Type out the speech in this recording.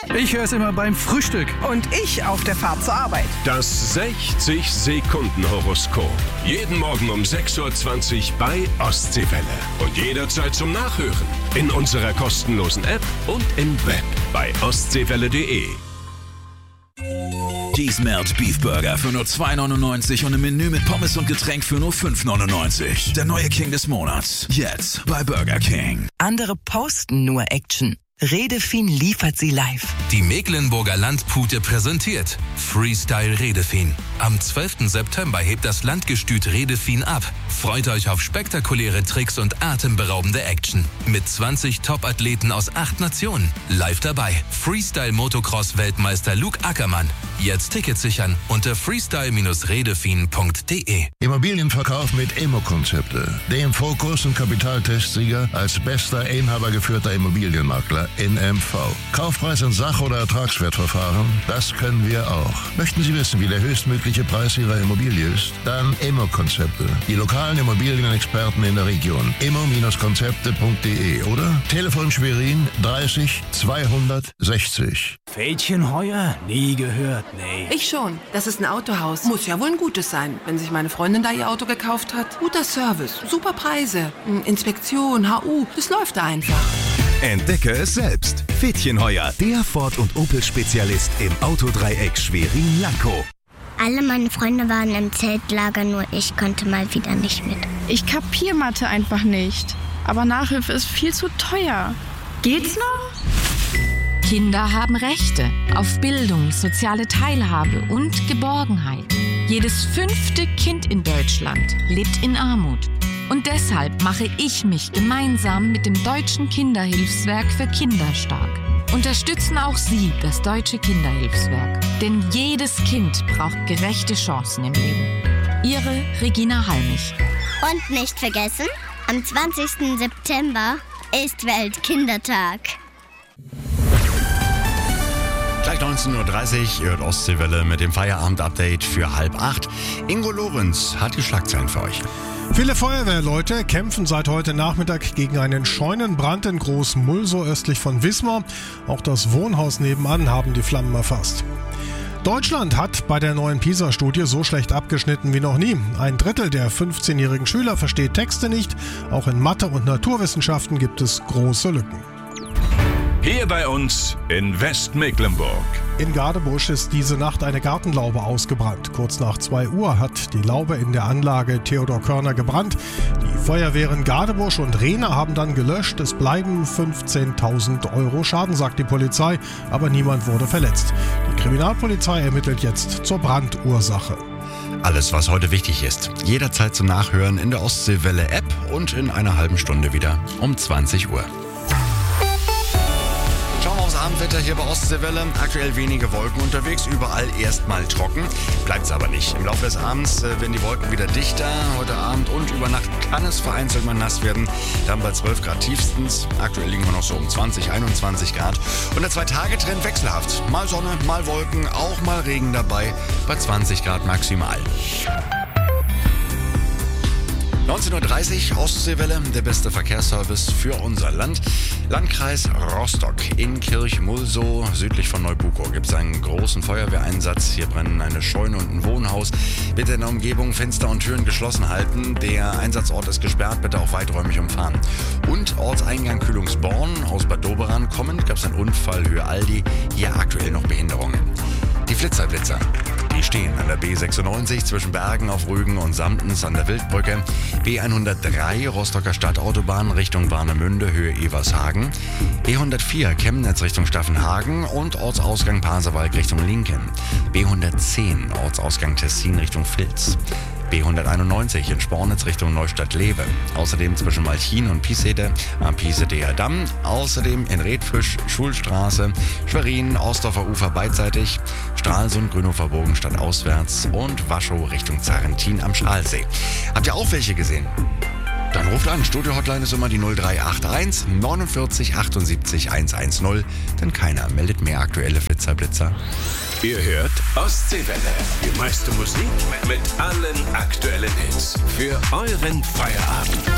Ich höre es immer beim Frühstück. Und ich auf der Fahrt zur Arbeit. Das 60-Sekunden-Horoskop. Jeden Morgen um 6.20 Uhr bei Ostseewelle. Und jederzeit zum Nachhören. In unserer kostenlosen App und im Web bei ostseewelle.de. Die Smelt Beef Burger für nur 2,99 und im Menü mit Pommes und Getränk für nur 5,99. Der neue King des Monats. Jetzt bei Burger King. Andere posten nur Action. Redefin liefert sie live. Die Mecklenburger Landpute präsentiert Freestyle Redefin. Am 12. September hebt das Landgestüt Redefin ab. Freut euch auf spektakuläre Tricks und atemberaubende Action. Mit 20 Top-Athleten aus 8 Nationen. Live dabei Freestyle-Motocross-Weltmeister Luke Ackermann. Jetzt Tickets sichern unter freestyle-redefin.de. Immobilienverkauf mit Immo-Konzepte. Dem Fokus- und Kapitaltestsieger als bester inhabergeführter Immobilienmakler in MV. Kaufpreis in Sach- oder Ertragswertverfahren, das können wir auch. Möchten Sie wissen, wie der höchstmögliche Preis Ihrer Immobilie ist? Dann Immo-Konzepte. Die lokalen Immobilienexperten in der Region. immo-konzepte.de oder Telefon Schwerin 30 260. Fädchen heuer? Nie gehört, nee. Ich schon. Das ist ein Autohaus. Muss ja wohl ein gutes sein, wenn sich meine Freundin da ihr Auto gekauft hat. Guter Service, super Preise, Inspektion, HU, das läuft da einfach. Entdecke es selbst. Fädchenheuer, der Ford- und Opel-Spezialist im Autodreieck Schwerin-Lankow. Alle meine Freunde waren im Zeltlager, nur ich konnte mal wieder nicht mit. Ich kapier Mathe einfach nicht. Aber Nachhilfe ist viel zu teuer. Geht's noch? Kinder haben Rechte auf Bildung, soziale Teilhabe und Geborgenheit. Jedes 5. Kind in Deutschland lebt in Armut. Und deshalb mache ich mich gemeinsam mit dem Deutschen Kinderhilfswerk für Kinder stark. Unterstützen auch Sie das Deutsche Kinderhilfswerk. Denn jedes Kind braucht gerechte Chancen im Leben. Ihre Regina Halmich. Und nicht vergessen, am 20. September ist Weltkindertag. Gleich 19.30 Uhr, ihr hört Ostseewelle mit dem Feierabend-Update für 7:30. Ingo Lorenz hat die Schlagzeilen für euch. Viele Feuerwehrleute kämpfen seit heute Nachmittag gegen einen Scheunenbrand in Großmulsow östlich von Wismar. Auch das Wohnhaus nebenan haben die Flammen erfasst. Deutschland hat bei der neuen PISA-Studie so schlecht abgeschnitten wie noch nie. 1/3 der 15-jährigen Schüler versteht Texte nicht. Auch in Mathe und Naturwissenschaften gibt es große Lücken. Hier bei uns in Westmecklenburg. In Gadebusch ist diese Nacht eine Gartenlaube ausgebrannt. Kurz nach 2 Uhr hat die Laube in der Anlage Theodor Körner gebrannt. Die Feuerwehren Gadebusch und Rehna haben dann gelöscht. Es bleiben 15.000 € Schaden, sagt die Polizei, aber niemand wurde verletzt. Die Kriminalpolizei ermittelt jetzt zur Brandursache. Alles, was heute wichtig ist, jederzeit zum Nachhören in der Ostseewelle-App und in einer halben Stunde wieder um 20 Uhr. Schauen wir aufs Abendwetter hier bei Ostseewelle. Aktuell wenige Wolken unterwegs, überall erstmal trocken. Bleibt's aber nicht. Im Laufe des Abends werden die Wolken wieder dichter. Heute Abend und über Nacht kann es vereinzelt mal nass werden. Dann bei 12 Grad tiefstens. Aktuell liegen wir noch so um 20, 21 Grad. Und der 2-Tage-Trend wechselhaft. Mal Sonne, mal Wolken, auch mal Regen dabei. Bei 20 Grad maximal. 19.30 Uhr, Ostseewelle, der beste Verkehrsservice für unser Land. Landkreis Rostock in Kirchmulsow, südlich von Neubukow, gibt es einen großen Feuerwehreinsatz. Hier brennen eine Scheune und ein Wohnhaus. Bitte in der Umgebung Fenster und Türen geschlossen halten. Der Einsatzort ist gesperrt, bitte auch weiträumig umfahren. Und Ortseingang Kühlungsborn aus Bad Doberan kommend gab es einen Unfall, Höhe Aldi. Hier aktuell noch Behinderungen. Die Flitzerblitzer. Die stehen an der B96 zwischen Bergen auf Rügen und Samtens an der Wildbrücke. B103 Rostocker Stadtautobahn Richtung Warnemünde, Höhe Evershagen. B104 Chemnitz Richtung Staffenhagen und Ortsausgang Pasewalk Richtung Linken. B110 Ortsausgang Tessin Richtung Vilz. B191 in Spornitz Richtung Neustadt-Lewe. Außerdem zwischen Malchin und Piesede am Piesedeer Damm. Außerdem in Redfisch, Schulstraße, Schwerin, Ostdorfer Ufer beidseitig, Stralsund, Grünhofer Bogen stadtauswärts und Waschow Richtung Zarentin am Schalsee. Habt ihr auch welche gesehen? Dann ruft an. Studio-Hotline ist immer die 0381 49 78 110, denn keiner meldet mehr aktuelle Flitzerblitzer. Ihr hört Ostseewelle. Die meiste Musik mit allen aktuellen Hits. Für euren Feierabend.